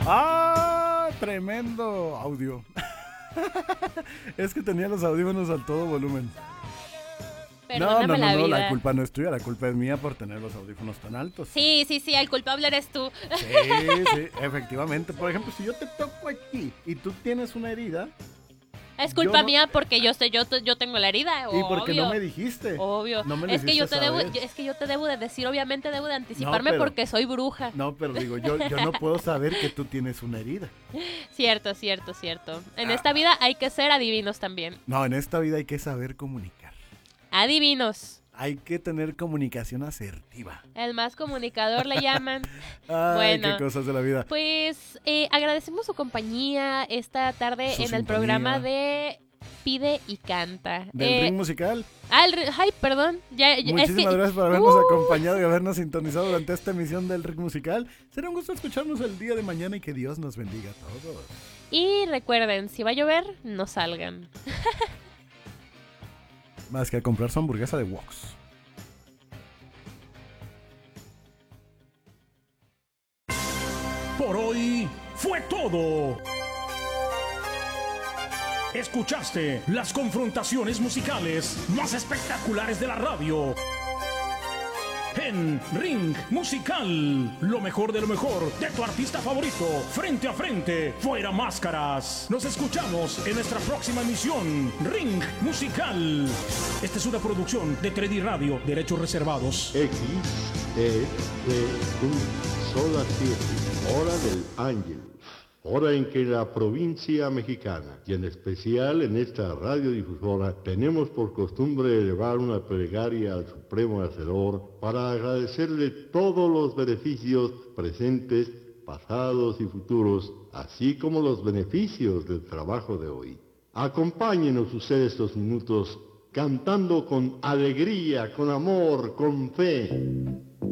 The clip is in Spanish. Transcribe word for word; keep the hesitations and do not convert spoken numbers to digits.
¡Ah! Tremendo audio. Es que tenía los audífonos al todo volumen. No, no, Perdóname no, la no, la vida. culpa no es tuya, la culpa es mía por tener los audífonos tan altos. Sí, sí, sí, el culpable eres tú. Sí, sí, efectivamente. Por ejemplo, si yo te toco aquí y tú tienes una herida, Es yo culpa no... mía porque yo, sé, yo, te- yo tengo la herida, ¿Y por qué no obvio. me dijiste? Obvio. No me lo Es que hiciste yo te debo, saber. yo- es que yo te debo de decir, obviamente debo de No, anticiparme pero... porque soy bruja. No, pero digo, yo, yo no puedo saber que tú tienes una herida. Cierto, cierto, cierto. En Ah. esta vida hay que ser adivinos también. No, en esta vida hay que saber comunicar. Adivinos. Hay que tener comunicación asertiva. El más comunicador le llaman. Ay, Bueno, qué cosas de la vida. Pues eh, agradecemos su compañía esta tarde Su en el sintonía. programa de Pide y Canta. Del Eh, ring musical. ah, el ri- ay, perdón. Ya, ya- es Muchísimas que- gracias por habernos Uh, acompañado y habernos sintonizado durante esta emisión del ring musical. Será un gusto escucharnos el día de mañana y que Dios nos bendiga a todos. Y recuerden, si va a llover, no salgan. Más que a comprar su hamburguesa de Wox. Por hoy fue todo. Escuchaste las confrontaciones musicales más espectaculares de la radio. En Ring Musical, lo mejor de lo mejor de tu artista favorito, frente a frente, fuera máscaras. Nos escuchamos en nuestra próxima emisión, Ring Musical. Esta es una producción de tres D Radio, derechos reservados. X, E, D, U, Sol a siete, hora del ángel. Hora en que la provincia mexicana, y en especial en esta radiodifusora, tenemos por costumbre elevar una plegaria al Supremo Hacedor para agradecerle todos los beneficios presentes, pasados y futuros, así como los beneficios del trabajo de hoy. Acompáñenos ustedes estos minutos cantando con alegría, con amor, con fe.